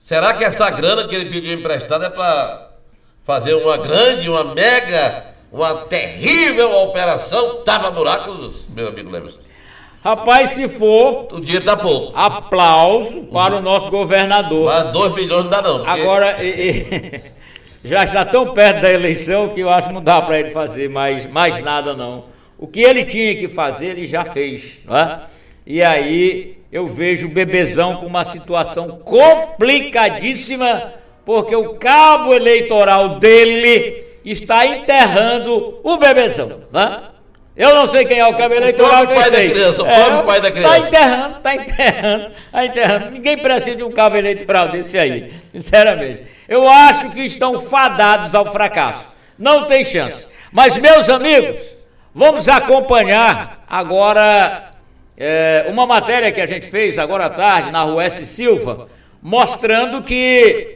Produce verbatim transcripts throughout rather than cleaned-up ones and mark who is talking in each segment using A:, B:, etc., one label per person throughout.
A: Será que essa grana que ele pediu emprestada é para fazer uma grande, uma mega, uma terrível operação tapa-buracos, meu amigo Lemos?
B: Rapaz, se for...
A: O dinheiro tá pouco.
B: Aplauso para uhum. o nosso governador.
A: Mas dois bilhões não dá não. Porque...
B: Agora, e, e, já está tão perto da eleição que eu acho que não dá para ele fazer mais, mais nada não. O que ele tinha que fazer, ele já fez, não é? E aí eu vejo o Bebezão com uma situação complicadíssima, porque o cabo eleitoral dele está enterrando o Bebezão, não é? Eu não sei quem é o cabo eleitoral,
A: nem sei. Criança, o é, pai da criança.
B: Está enterrando, está enterrando, está enterrando. Ninguém precisa de um cabo eleitoral desse aí, sinceramente. Eu acho que estão fadados ao fracasso. Não tem chance. Mas, meus amigos, vamos acompanhar agora é, uma matéria que a gente fez agora à tarde na Rua S. Silva, mostrando que,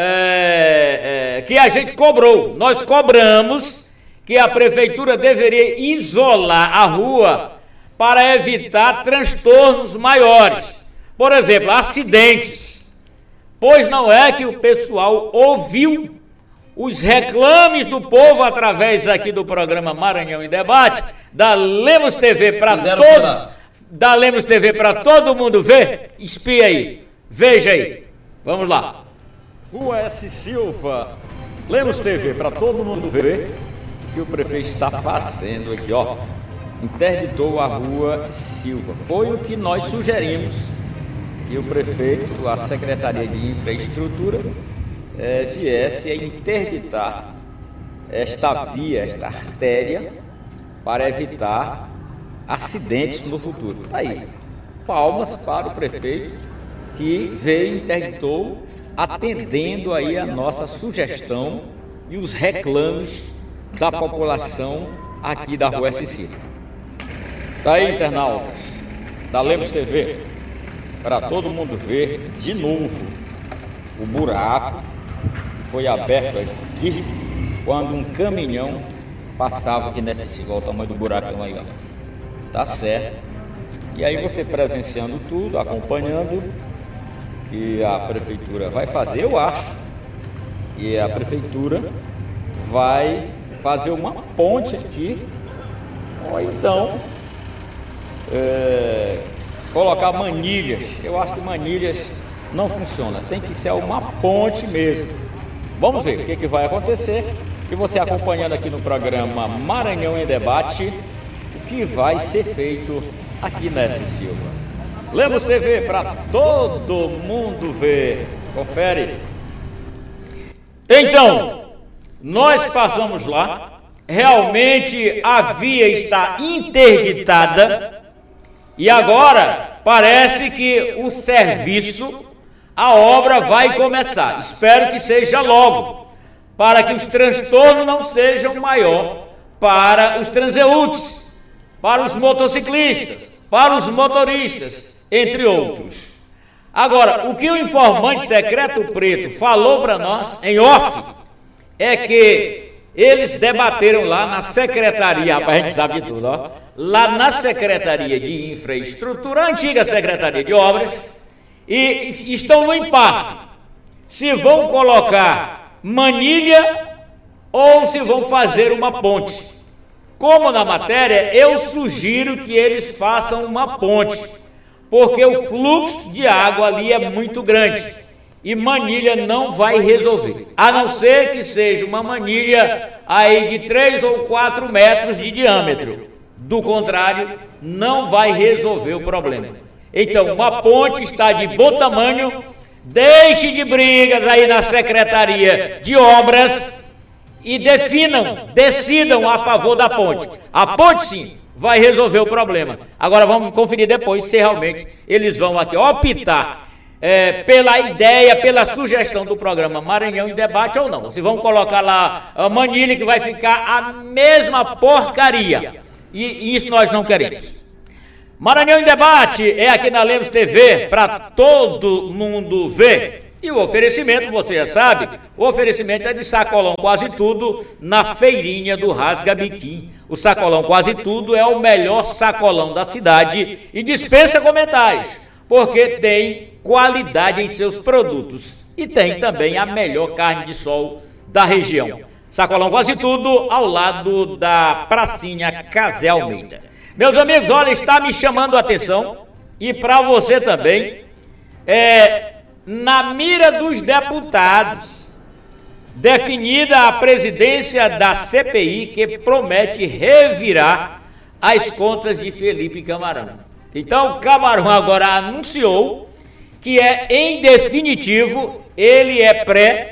B: é, é, que a gente cobrou. Nós cobramos que a prefeitura deveria isolar a rua para evitar transtornos maiores. Por exemplo, acidentes. Pois não é que o pessoal ouviu os reclames do povo através aqui do programa Maranhão em Debate, da Lemos T V para todo, da Lemos T V para todo mundo ver. Espia aí, veja aí. Vamos lá.
C: Rua S. Silva, Lemos T V para todo mundo ver. Que o prefeito está fazendo aqui, ó, interditou a Rua Silva. Foi o que nós sugerimos que o prefeito, a Secretaria de Infraestrutura, é, viesse a interditar esta via, esta artéria, para evitar acidentes no futuro. Aí, palmas para o prefeito que veio e interditou, atendendo aí a nossa sugestão e os reclames da população aqui da Rua S. Silva. Daí, internautas da Lemos T V, para todo mundo ver de novo o buraco que foi aberto aqui quando um caminhão passava aqui nessa Silva. Olha o tamanho do buracão aí, ó. Tá certo. E aí você presenciando tudo, acompanhando, que a prefeitura vai fazer, eu acho, e a prefeitura vai fazer uma ponte aqui, ou então é, colocar manilhas. Eu acho que manilhas não funciona, tem que ser uma ponte mesmo. Vamos ver o que, que vai acontecer, e você acompanhando aqui no programa Maranhão em Debate, o que vai ser feito aqui nessa Silva. Lemos T V para todo mundo ver. Confere.
B: Então, nós passamos lá, realmente a via está interditada e agora parece que o serviço, a obra vai começar. Espero que seja logo, para que os transtornos não sejam maior para os transeuntes, para os motociclistas, para os motoristas, entre outros. Agora, o que o informante secreto preto falou para nós em off é que eles debateram lá na secretaria, rapaz, a gente sabe de tudo, ó, lá na Secretaria de Infraestrutura, a antiga Secretaria de Obras, e estão no impasse, se vão colocar manilha ou se vão fazer uma ponte. Como na matéria, eu sugiro que eles façam uma ponte, porque o fluxo de água ali é muito grande. E manilha não vai resolver, a não ser que seja uma manilha aí de três ou quatro metros de diâmetro. Do contrário, não vai resolver o problema. Então, uma ponte está de bom tamanho. Deixe de brigas aí na Secretaria de Obras e definam, decidam a favor da ponte. A ponte, sim, vai resolver o problema. Agora vamos conferir depois se realmente eles vão aqui optar É, pela ideia, pela sugestão do programa Maranhão em Debate ou não. Se vão colocar lá a manilha que vai ficar a mesma porcaria. E, e isso nós não queremos. Maranhão em Debate é aqui na Lemos T V para todo mundo ver. E o oferecimento, você já sabe, o oferecimento é de sacolão quase tudo na feirinha do Rasga Biquim. O sacolão quase tudo é o melhor sacolão da cidade e dispensa comentários. porque tem qualidade em seus produtos e tem também a melhor carne de sol da região. Sacolão Quase Tudo, ao lado da pracinha Casé Almeida. Meus amigos, olha, está me chamando a atenção, e para você também, é, na mira dos deputados, definida a presidência da C P I, que promete revirar as contas de Felipe Camarão. Então, Camarão agora anunciou que é, em definitivo, ele é pré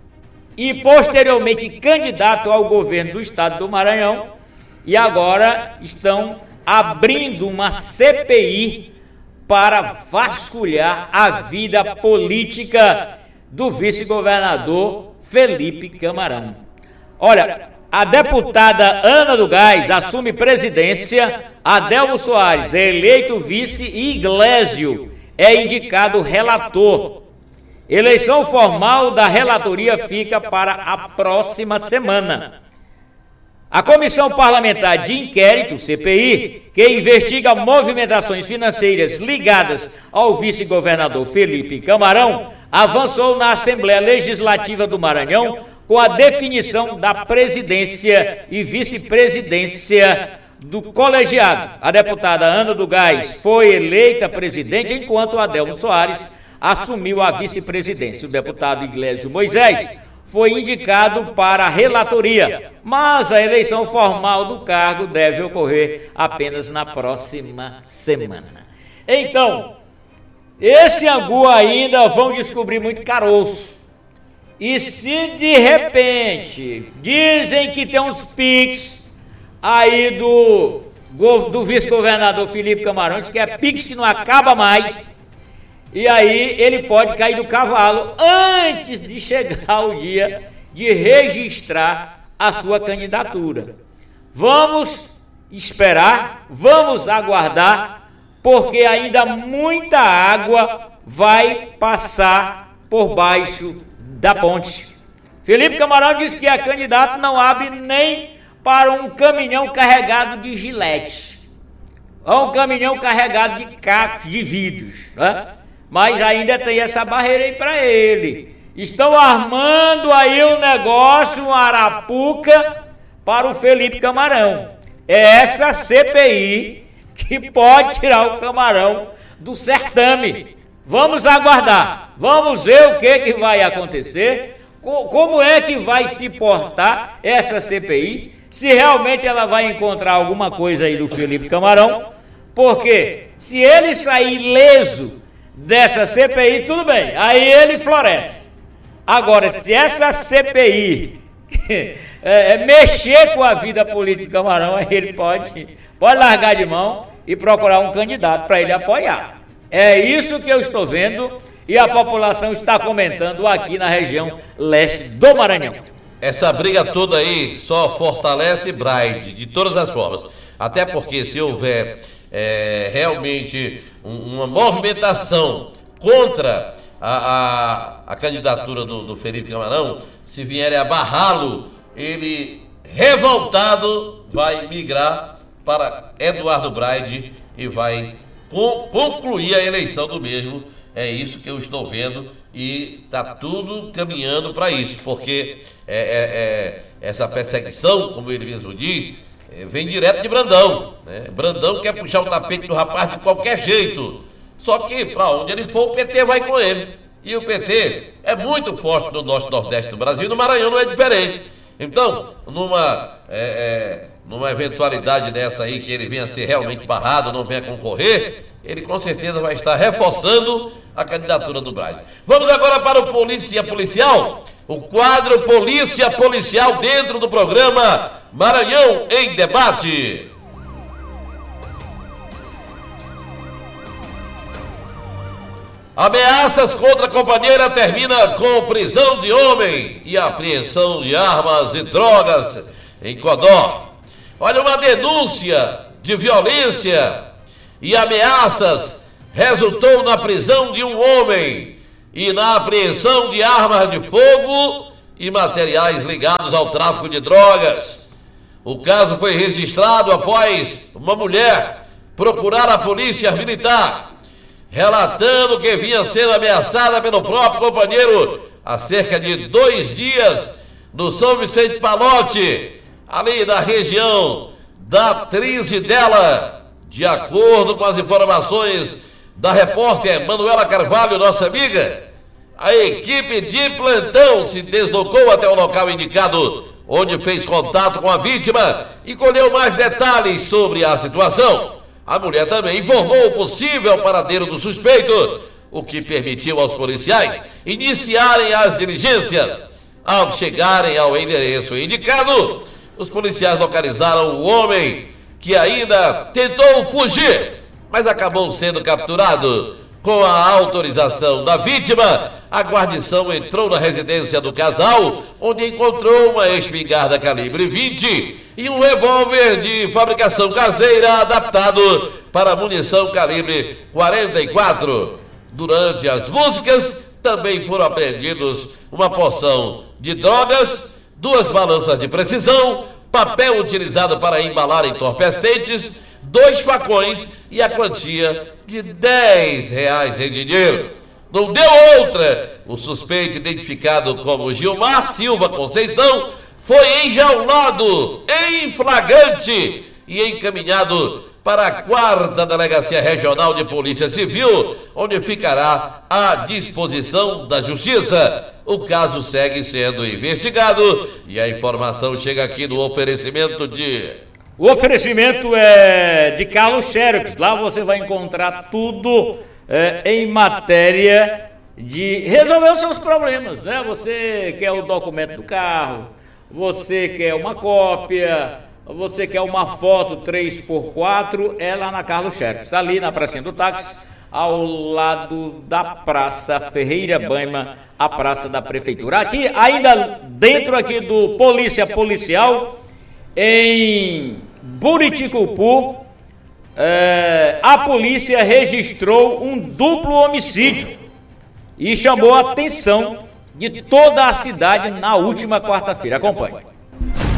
B: e posteriormente candidato ao governo do estado do Maranhão, e agora estão abrindo uma C P I para vasculhar a vida política do vice-governador Felipe Camarão. Olha, a deputada Ana do Gás assume presidência, Adelmo Soares é eleito vice e Iglesio é indicado relator. Eleição formal da relatoria fica para a próxima semana. A Comissão Parlamentar de Inquérito, C P I, que investiga movimentações financeiras ligadas ao vice-governador Felipe Camarão, avançou na Assembleia Legislativa do Maranhão com a definição da presidência e vice-presidência do colegiado. A deputada Ana do Gás foi eleita presidente, enquanto Adelmo Soares assumiu a vice-presidência. O deputado Iglesio Moisés foi indicado para a relatoria, mas a eleição formal do cargo deve ocorrer apenas na próxima semana. Então, esse angu ainda vão descobrir muito caroço. E se de repente dizem que tem uns piques aí do, do vice-governador Felipe Camarão, que é piques que não acaba mais, e aí ele pode cair do cavalo antes de chegar o dia de registrar a sua candidatura. Vamos esperar, vamos aguardar, porque ainda muita água vai passar por baixo da ponte. Felipe Camarão disse que a candidata não abre nem para um caminhão carregado de gilete, ou um caminhão carregado de cacos de vidros, né? Mas ainda tem essa barreira aí para ele. Estão armando aí um negócio, uma arapuca para o Felipe Camarão. É essa C P I que pode tirar o Camarão do certame. Vamos aguardar, vamos ver o que, que vai acontecer, como é que vai se portar essa C P I, se realmente ela vai encontrar alguma coisa aí do Felipe Camarão, porque se ele sair leso dessa C P I, tudo bem, aí ele floresce. Agora, se essa C P I é, é, mexer com a vida política do Camarão, aí ele pode, pode largar de mão e procurar um candidato para ele apoiar. É isso que eu estou vendo e a população está comentando aqui na região leste do Maranhão.
A: Essa briga toda aí só fortalece Braide, de todas as formas. Até porque se houver é, realmente um, uma movimentação contra a, a, a candidatura do, do Felipe Camarão, se vierem a barrá-lo, ele revoltado vai migrar para Eduardo Braide e vai com, concluir a eleição do mesmo. É isso que eu estou vendo e está tudo caminhando para isso, porque é, é, é, essa perseguição, como ele mesmo diz, é, vem direto de Brandão, né? Brandão quer puxar o tapete do rapaz de qualquer jeito, só que para onde ele for, o P T vai com ele, e o P T é muito forte no norte e nordeste do Brasil, no Maranhão não é diferente. Então, numa, é, é, numa eventualidade dessa aí, que ele venha a ser realmente barrado, não venha concorrer, ele com certeza vai estar reforçando a candidatura do Braide. Vamos agora para o Polícia Policial, o quadro Polícia Policial dentro do programa Maranhão em Debate. Ameaças contra a companheira termina com prisão de homem e apreensão de armas e drogas em Codó. Olha, uma denúncia de violência e ameaças resultou na prisão de um homem e na apreensão de armas de fogo e materiais ligados ao tráfico de drogas. O caso foi registrado após uma mulher procurar a polícia militar. relatando que vinha sendo ameaçada pelo próprio companheiro há cerca de dois dias no São Vicente Palote, ali na região da Trise dela. De acordo com as informações da repórter Manuela Carvalho, nossa amiga, a equipe de plantão se deslocou até o local indicado, onde fez contato com a vítima e colheu mais detalhes sobre a situação. A mulher também informou o possível paradeiro do suspeito, o que permitiu aos policiais iniciarem as diligências. Ao chegarem ao endereço indicado, os policiais localizaram o homem, que ainda tentou fugir, mas acabou sendo capturado. Com a autorização da vítima, a guarnição entrou na residência do casal, onde encontrou uma espingarda calibre vinte e um revólver de fabricação caseira adaptado para munição calibre quarenta e quatro. Durante as buscas, também foram apreendidos uma porção de drogas, duas balanças de precisão, papel utilizado para embalar entorpecentes, dois facões e a quantia de dez reais em dinheiro. Não deu outra. O suspeito, identificado como Gilmar Silva Conceição, foi enjaulado em flagrante e encaminhado para a quarta Delegacia Regional de Polícia Civil, onde ficará à disposição da Justiça. O caso segue sendo investigado e a informação chega aqui no oferecimento de...
B: O oferecimento é de Carlos Xerox. Lá você vai encontrar tudo é, em matéria de resolver os seus problemas, né? Você quer o documento do carro, você quer uma cópia, você quer uma foto três por quatro, é lá na Carlos Xerox, ali na pracinha do táxi, ao lado da Praça Ferreira Baima, a praça da prefeitura. Aqui, ainda dentro aqui do Polícia Policial, em Buriticupu, é, a polícia registrou um duplo homicídio e chamou a atenção de toda a cidade na última quarta-feira. Acompanhe.